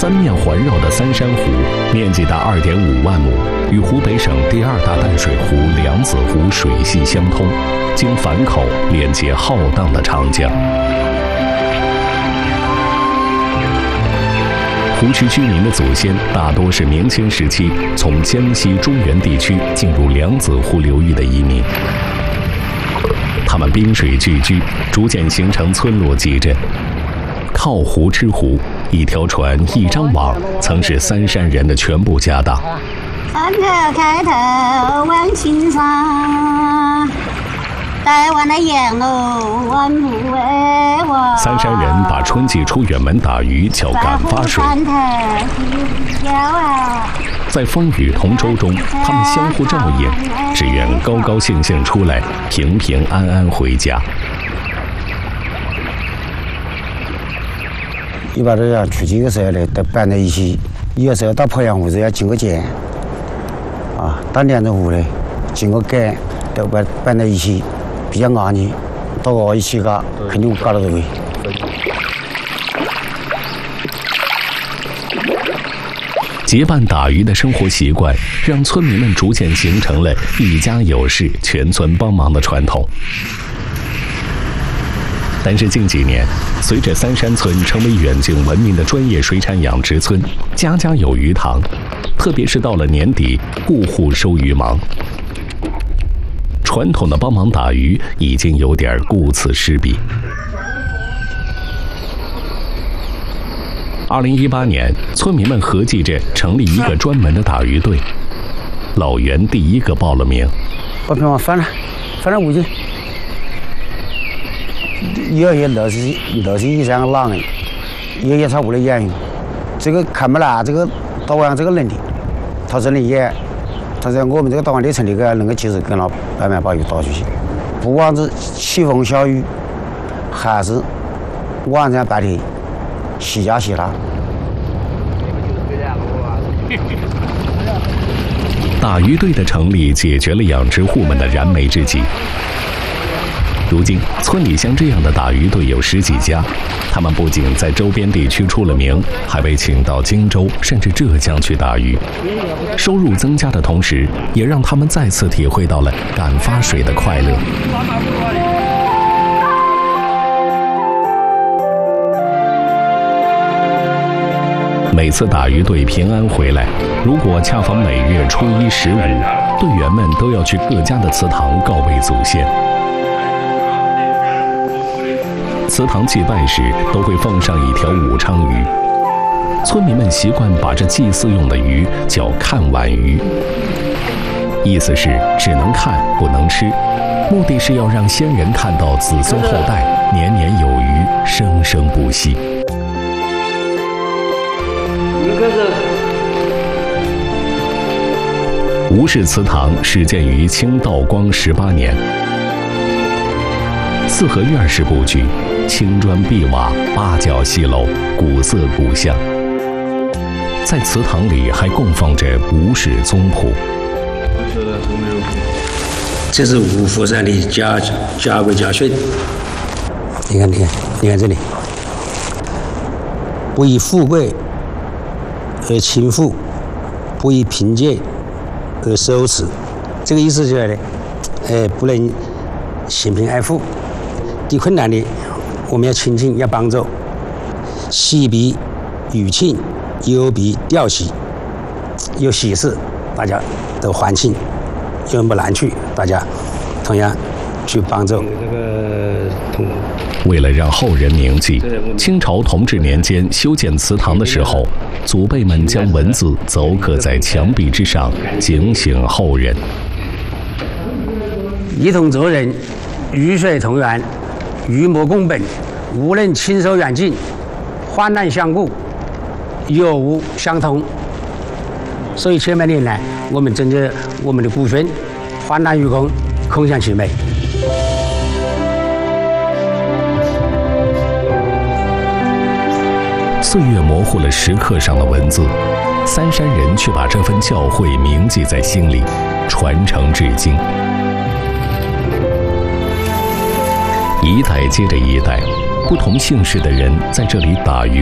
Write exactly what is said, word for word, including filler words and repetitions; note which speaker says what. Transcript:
Speaker 1: 三面环绕的三山湖，面积达二点五万亩，与湖北省第二大淡水湖梁子湖水系相通，经樊口连接浩荡的长江。湖池居民的祖先大多是明清时期从江西中原地区进入梁子湖流域的移民，他们滨水聚居，逐渐形成村落集镇。靠湖吃湖，一条船一张网，曾是三山人的全部家当。
Speaker 2: 船头开头望青山，台湾的烟楼万户为我。
Speaker 1: 三山人把春季出远门打鱼叫赶发水，在风雨同舟中，他们相互照应，只愿高高兴兴出来，平平安安回家。
Speaker 3: 一般都要出去的时候呢，都搬在一起。有时候到鄱阳湖是要经过江，啊，到梁子湖呢，经过港，都搬搬在一起，比较安逸。到我一起搞，肯定搞得对。
Speaker 1: 结伴打鱼的生活习惯，让村民们逐渐形成了一家有事全村帮忙的传统。但是近几年，随着三山村成为远近闻名的专业水产养殖村，家家有鱼塘，特别是到了年底，户户收鱼忙，传统的帮忙打鱼已经有点顾此失彼。二零一八年，村民们合计着成立一个专门的打鱼队，老袁第一个报了名。
Speaker 3: 把平房翻了，翻了五斤。有些六十六十以上的老人，有些差不多养鱼，这个看不来，这个打完这个能力，他这里也，他在我们这个打完的城里个能够及时跟他慢慢把鱼打出去，不管是起风下雨，还是晚上白天，洗家洗他。
Speaker 1: 打鱼队的成立解决了养殖户们的燃眉之急。如今，村里像这样的打鱼队有十几家，他们不仅在周边地区出了名，还被请到荆州甚至浙江去打鱼。收入增加的同时，也让他们再次体会到了赶发水的快乐。每次打鱼队平安回来，如果恰逢每月初一、十五，队员们都要去各家的祠堂告慰祖先。祠堂祭拜时都会放上一条武昌鱼，村民们习惯把这祭祀用的鱼叫看碗鱼，意思是只能看不能吃，目的是要让先人看到子孙后代年年有余，生生不息。吴氏祠堂始建于清道光十八年，四合院式布局，青砖碧瓦，八角戏楼，古色古香。在祠堂里还供奉着吴氏宗谱。
Speaker 4: 这是吴佛山的家家规家训。
Speaker 3: 你看，你看，你看这里，不以富贵而轻富，不以贫贱而羞耻。这个意思就是呢，呃，不能嫌贫爱富，遇困难的我们要亲近，要帮助。喜比余庆，忧比吊喜，有喜事大家都欢庆，有人不难去，大家同样去帮助。这个同
Speaker 1: 为了让后人铭记，清朝同治年间修建祠堂的时候，祖辈们将文字镌刻在墙壁之上，警醒后人。
Speaker 3: 一同做人，与水同源，与莫共本，无论亲疏远近，患难相顾，有无相同。所以千百年来，我们遵着我们的古训，患难与共，空相其美。
Speaker 1: 岁月模糊了石刻上的文字，三山人却把这份教诲铭记在心里，传承至今。一代接着一代，不同姓氏的人在这里打鱼